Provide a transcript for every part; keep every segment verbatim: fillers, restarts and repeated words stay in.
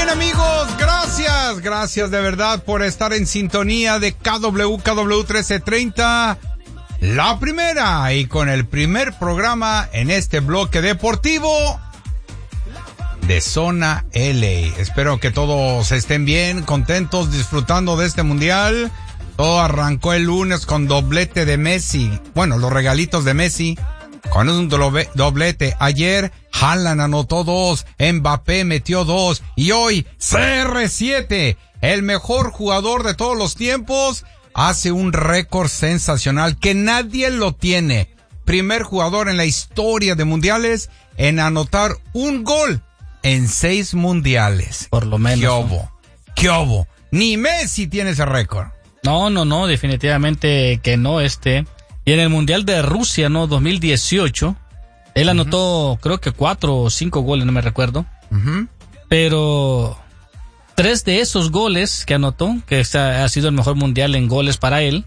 bien, amigos, gracias, gracias de verdad por estar en sintonía de K W K W trece treinta, la primera, y con el primer programa en este bloque deportivo de Zona L A. Espero que todos estén bien, contentos, disfrutando de este mundial. Todo arrancó el lunes con doblete de Messi, bueno, los regalitos de Messi, con un doblete. Ayer Haaland anotó dos, Mbappé metió dos, y hoy C R siete, el mejor jugador de todos los tiempos, hace un récord sensacional que nadie lo tiene. Primer jugador en la historia de mundiales en anotar un gol en seis mundiales. Por lo menos. ¿Qué obo? ¿Qué obo? Ni Messi tiene ese récord. No, no, no, definitivamente que no, este... Y en el Mundial de Rusia, ¿no? dos mil dieciocho, él anotó, uh-huh. creo que cuatro o cinco goles, no me recuerdo. Uh-huh. Pero tres de esos goles que anotó, que ha sido el mejor mundial en goles para él,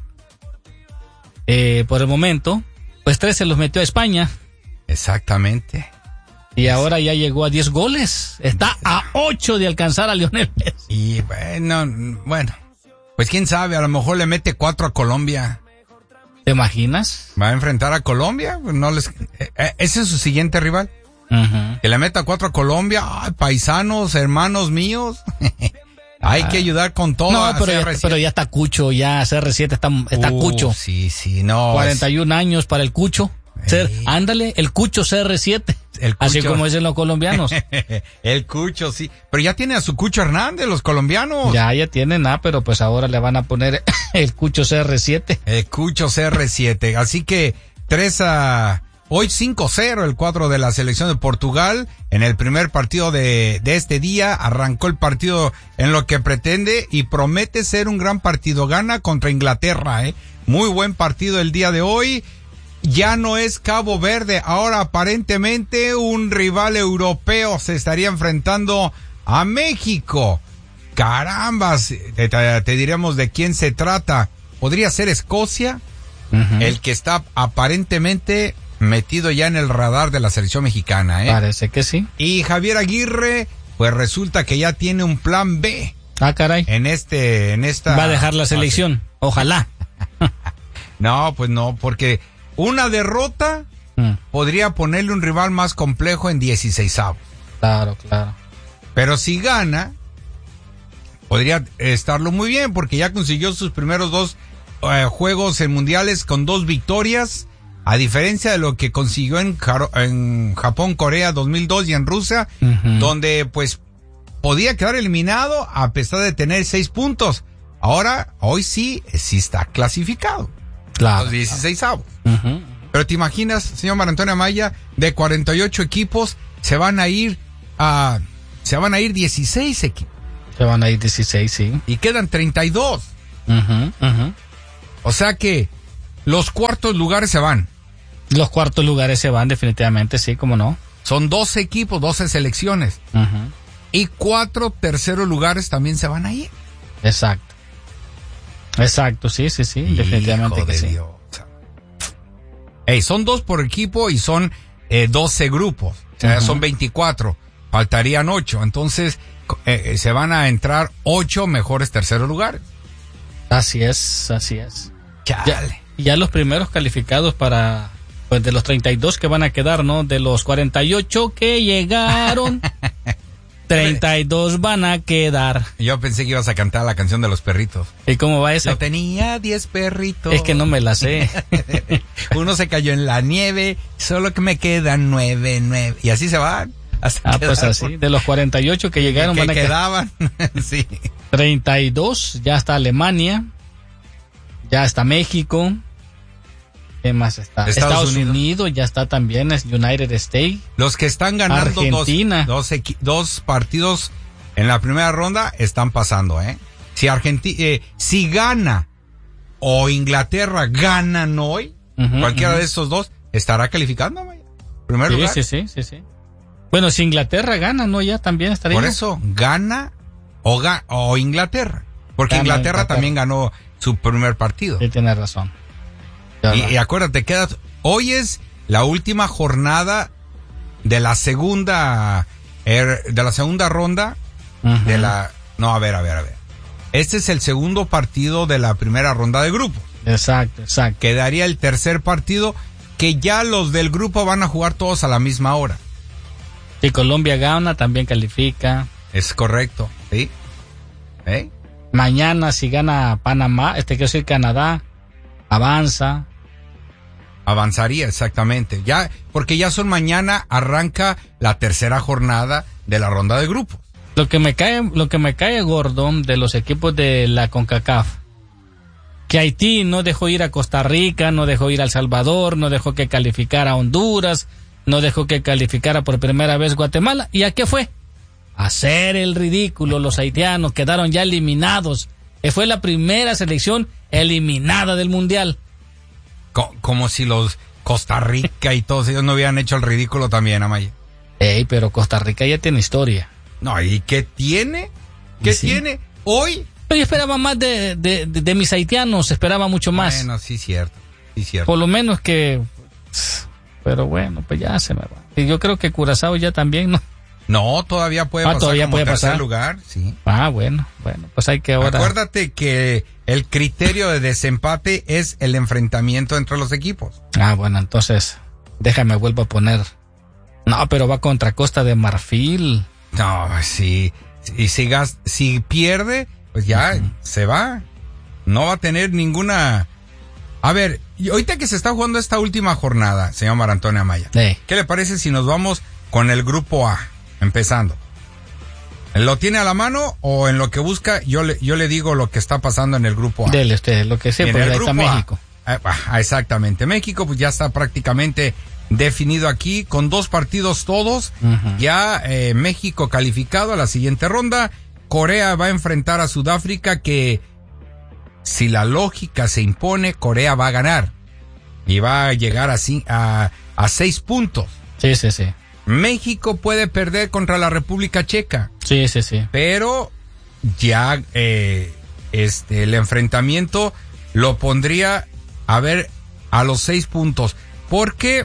eh, por el momento, pues tres se los metió a España. Exactamente. Y ahora ya llegó a diez goles. Está a ocho de alcanzar a Lionel Messi. Y bueno, bueno, pues quién sabe, a lo mejor le mete cuatro a Colombia. ¿Te imaginas? Va a enfrentar a Colombia, pues no les, eh, ese es su siguiente rival. Uh-huh. Que le meta cuatro a Colombia. Ay, paisanos, hermanos míos. Hay ah. que ayudar con todo. No, pero ya, pero ya está Cucho, ya C R siete está, está uh, Cucho. Sí, sí, no. cuarenta y un es... años para el Cucho. Ser, ándale, el Cucho C R siete. El Cucho. Así como dicen los colombianos. El Cucho, sí. Pero ya tiene a su Cucho Hernández, los colombianos. Ya, ya tienen, ah, pero pues ahora le van a poner el Cucho C R siete. El Cucho C R siete. Así que tres a... Hoy cinco cero el cuadro de la selección de Portugal. En el primer partido de, de este día arrancó el partido en lo que pretende y promete ser un gran partido. Gana contra Inglaterra, eh. Muy buen partido el día de hoy. Ya no es Cabo Verde, ahora aparentemente un rival europeo se estaría enfrentando a México. Carambas, te, te, te diremos de quién se trata. ¿Podría ser Escocia? Uh-huh. El que está aparentemente metido ya en el radar de la selección mexicana, ¿eh? Parece que sí. Y Javier Aguirre, pues resulta que ya tiene un plan B. Ah, caray. En este, en esta... Va a dejar la selección, fase. Ojalá. No, pues no, porque... Una derrota mm. podría ponerle un rival más complejo en dieciseisavos. Claro, claro. Pero si gana, podría estarlo muy bien, porque ya consiguió sus primeros dos eh, juegos en mundiales con dos victorias, a diferencia de lo que consiguió en, en Japón, Corea dos mil dos y en Rusia, uh-huh. donde pues podía quedar eliminado a pesar de tener seis puntos. Ahora, hoy sí, sí está clasificado. Claro. Los dieciseisavos. Uh-huh. Pero te imaginas, señor Mario Antonio Amaya, de cuarenta y ocho equipos, se van a ir a, se van a ir dieciséis equipos. Se van a ir dieciséis, sí. Y quedan treinta y dos. Uh-huh, uh-huh. O sea que los cuartos lugares se van. Los cuartos lugares se van, definitivamente, sí, cómo no. Son doce equipos, doce selecciones. Uh-huh. Y cuatro terceros lugares también se van a ir. Exacto. Exacto, sí, sí, sí, Hijo definitivamente que sí. Dios. Hey, son dos por equipo y son eh, doce grupos, o sea, uh-huh. son veinticuatro, faltarían ocho, entonces eh, se van a entrar ocho mejores terceros lugares. Así es, así es. Chale. Ya, ya los primeros calificados para, pues de los treinta y dos que van a quedar, ¿no? De los cuarenta y ocho que llegaron... treinta y dos van a quedar. Yo pensé que ibas a cantar la canción de los perritos. ¿Y cómo va esa? Yo tenía diez perritos. Es que no me la sé. Uno se cayó en la nieve, solo que me quedan nueve, nueve. Y así se van. Hasta ah, pues así. Por... De los cuarenta y ocho que llegaron que van a quedaban. Sí. treinta y dos, ya está Alemania. Ya está México. ¿Qué más está? Estados, Estados Unidos. Unidos ya está también, es United States. Los que están ganando Argentina. Dos, dos, equi- dos partidos en la primera ronda están pasando, ¿eh? Si Argentina, eh, si gana o Inglaterra ganan hoy, uh-huh, cualquiera uh-huh. de estos dos estará calificando, ¿no? Primer sí, lugar. Sí, sí, sí, sí. Bueno, si Inglaterra gana, ¿no? Ya también estaría. Por eso, gana o, ga- o Inglaterra. Porque gana Inglaterra, Inglaterra también ganó su primer partido. Sí, tienes razón. Y, y acuérdate, queda, hoy es la última jornada de la segunda, er, de la segunda ronda uh-huh. de la... No, a ver, a ver, a ver. Este es el segundo partido de la primera ronda de grupos. Exacto, exacto. Quedaría el tercer partido, que ya los del grupo van a jugar todos a la misma hora. Si Colombia gana, también califica. Es correcto, ¿sí? ¿Eh? Mañana, si gana Panamá, este quiero decir Canadá, avanza. Avanzaría, exactamente. Ya, porque ya son mañana, arranca la tercera jornada de la ronda de grupos. Lo que me cae, lo que me cae gordo de los equipos de la CONCACAF, que Haití no dejó ir a Costa Rica, no dejó ir a El Salvador, no dejó que calificara a Honduras, no dejó que calificara por primera vez Guatemala. ¿Y a qué fue? A hacer el ridículo. Los haitianos quedaron ya eliminados. Fue la primera selección eliminada del Mundial. Co- como si los Costa Rica y todos ellos no hubieran hecho el ridículo también, Amaya. Ey, pero Costa Rica ya tiene historia. No, ¿y qué tiene? ¿Qué sí. tiene? Hoy... Yo esperaba más de, de, de, de mis haitianos, esperaba mucho más. Bueno, sí, cierto. Sí, cierto. Por lo menos que... Pero bueno, pues ya se me va. Y yo creo que Curazao ya también, ¿no? No, todavía puede ah, pasar todavía como puede tercer pasar. lugar, sí. Ah, bueno, bueno, pues hay que ahora... Acuérdate que el criterio de desempate es el enfrentamiento entre los equipos. Ah, bueno, entonces, déjame vuelvo a poner... No, pero va contra Costa de Marfil. No, sí. Y si, gas, si pierde, pues ya uh-huh. se va. No va a tener ninguna... A ver, y ahorita que se está jugando esta última jornada, señor Marantonio Amaya, sí. ¿qué le parece si nos vamos con el grupo A, empezando? ¿Lo tiene a la mano o en lo que busca? Yo le, yo le digo lo que está pasando en el grupo A. Dele usted, lo que sé, porque ahí está México. A, ah, exactamente. México pues ya está prácticamente definido aquí, con dos partidos todos. Uh-huh. Ya eh, México calificado a la siguiente ronda. Corea va a enfrentar a Sudáfrica, que si la lógica se impone, Corea va a ganar. Y va a llegar a, a, a seis puntos. Sí, sí, sí. México puede perder contra la República Checa. Sí, sí, sí. Pero ya eh, este el enfrentamiento lo pondría a ver a los seis puntos. Porque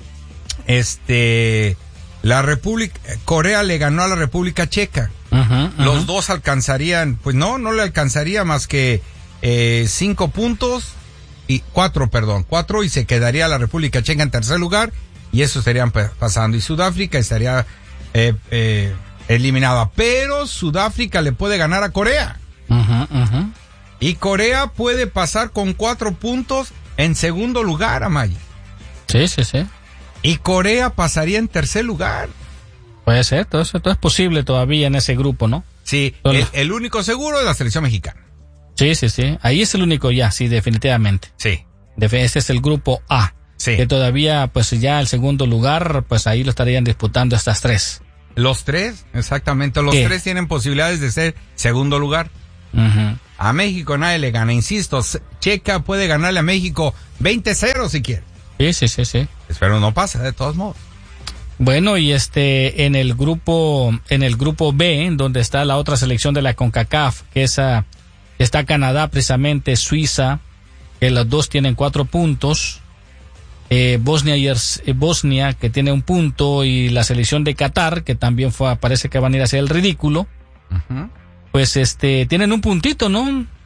este la República Corea le ganó a la República Checa. Uh-huh, uh-huh. Los dos alcanzarían, pues no, no le alcanzaría más que eh, cinco puntos y cuatro, perdón, cuatro y se quedaría la República Checa en tercer lugar. Y eso estarían pasando. Y Sudáfrica estaría eh, eh, eliminada. Pero Sudáfrica le puede ganar a Corea. Uh-huh, uh-huh. Y Corea puede pasar con cuatro puntos en segundo lugar, Amaya. Sí, sí, sí. Y Corea pasaría en tercer lugar. Puede ser, todo eso todo es posible todavía en ese grupo, ¿no? Sí, el, el único seguro es la selección mexicana. Sí, sí, sí. Ahí es el único ya, sí, definitivamente. Sí. Este es el grupo A. Sí. Que todavía, pues ya el segundo lugar, pues ahí lo estarían disputando estas tres. Los tres, exactamente. Los ¿Qué? tres tienen posibilidades de ser segundo lugar. Uh-huh. A México nadie le gana, insisto. Checa puede ganarle a México veinte cero si quiere. Sí, sí, sí, sí. Espero no pase, de todos modos. Bueno, y este, en el grupo, en el grupo B, donde está la otra selección de la CONCACAF, que esa, está Canadá precisamente, Suiza, que los dos tienen cuatro puntos. Eh, Bosnia y Ers- eh, Bosnia, que tiene un punto, y la selección de Qatar, que también fue, parece que van a ir a hacer el ridículo. Uh-huh. Pues este, tienen un puntito, ¿no?